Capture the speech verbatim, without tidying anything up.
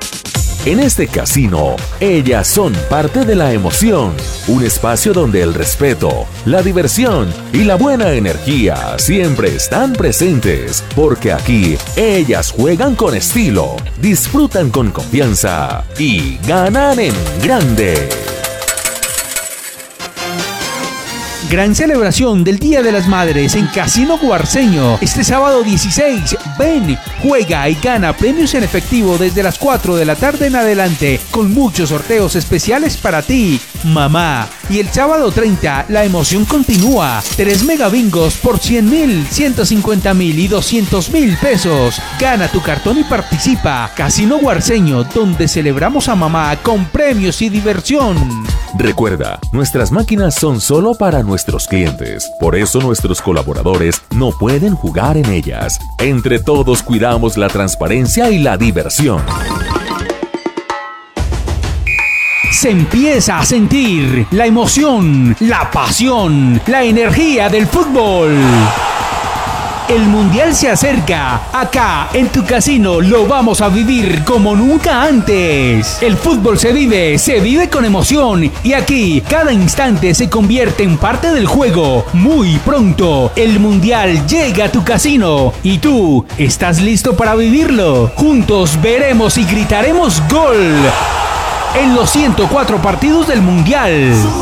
En este casino, ellas son parte de la emoción, un espacio donde el respeto, la diversión y la buena energía siempre están presentes, porque aquí ellas juegan con estilo, disfrutan con confianza y ganan en grande. Gran celebración del Día de las Madres en Casino Guarceño. Este sábado dieciséis, ven, juega y gana premios en efectivo desde las cuatro de la tarde en adelante, con muchos sorteos especiales para ti, mamá. Y el sábado treinta, la emoción continúa. tres megabingos por cien mil, ciento cincuenta mil y doscientos mil pesos. Gana tu cartón y participa. Casino Guarceño, donde celebramos a mamá con premios y diversión. Recuerda, nuestras máquinas son solo para nuestros clientes, por eso nuestros colaboradores no pueden jugar en ellas. Entre todos cuidamos la transparencia y la diversión. Se empieza a sentir la emoción, la pasión, la energía del fútbol. El Mundial se acerca. Acá, en tu casino, lo vamos a vivir como nunca antes. El fútbol se vive, se vive con emoción. Y aquí, cada instante se convierte en parte del juego. Muy pronto, el Mundial llega a tu casino. ¿Y tú, estás listo para vivirlo? Juntos veremos y gritaremos ¡gol! En los ciento cuatro partidos del Mundial.